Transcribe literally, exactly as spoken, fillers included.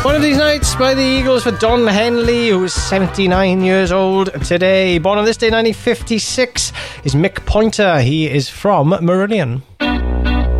One of These Nights by the Eagles for Don Henley, who is seventy-nine years old today. Born on this day, nineteen fifty-six, is Mick Pointer. He is from Marillion.